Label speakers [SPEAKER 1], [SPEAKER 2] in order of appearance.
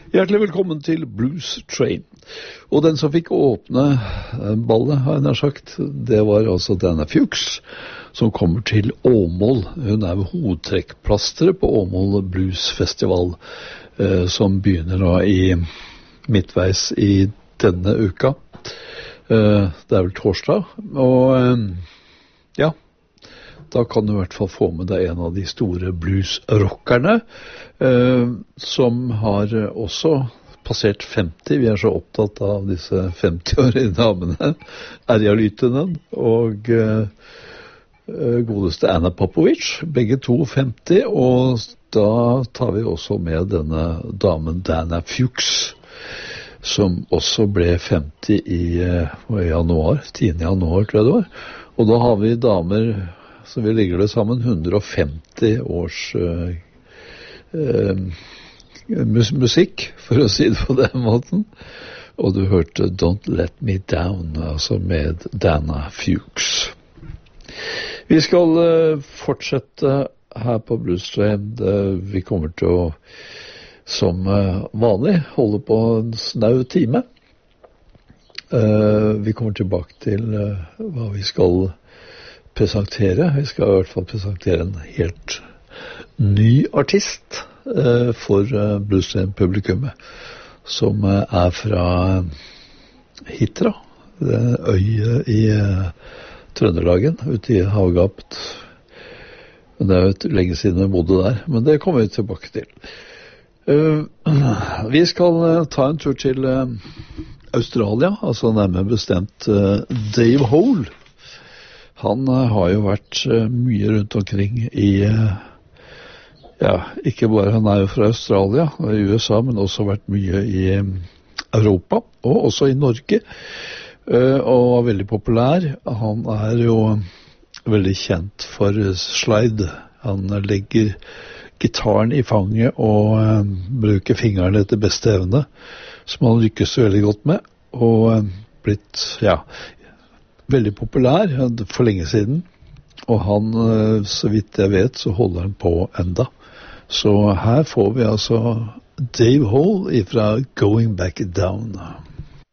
[SPEAKER 1] Hjertelig velkommen til Blues Train. Og den som fikk åpne ballet, har jeg nær sagt, det var altså Dana Fuchs, som kommer til Åmål. Hun er ved hovedtrekkplasteret på Åmål Blues Festival, som begynner nå i midtveis i denne uka. Det er vel torsdag, og ja, da kan du i hvert fall få med deg en av de store bluesrockerne, som har også passert 50. Vi er så opptatt av disse 50-årige damene, Erja Lytinen og godeste Anna Popovic, begge to 50, og da tar vi også med denne damen Dana Fuchs, som også ble 50 i januar, 10. januar tror jeg det var. Og da har vi damer, så vi ligger det sammen, 150 års musikk, for å si det på den måten. Og du hørte Don't Let Me Down, altså med Dana Fuchs. Vi skal fortsette her på Blues Train. Vi kommer til å, som vanlig, holde på en snau time. Vi kommer tilbake til hva vi skal presentere. Vi skal i hvert fall presentere en helt ny artist for Blues Train-publikummet, som er fra Hitra, det øyet i Trøndelagen, ute i havgapet. Det er jo lenge siden vi bodde der, men det kommer vi tilbake til. Vi skal ta en tur til Australia, altså nærmere bestemt Dave Hole. Han har jo vært mye rundt omkring i, ja, ikke bare han er jo fra Australia og i USA, men også vært mye i Europa, og også i Norge, og var veldig populær. Han er jo veldig kjent for slide. Han legger gitaren i fanget og bruker fingrene etter beste evne, som han lykkes veldig godt med, og blitt, ja, veldig populær for lenge siden. Og han, så vidt jeg vet, så holder han på enda. Så her får vi altså Dave Hole fra Going Back Down.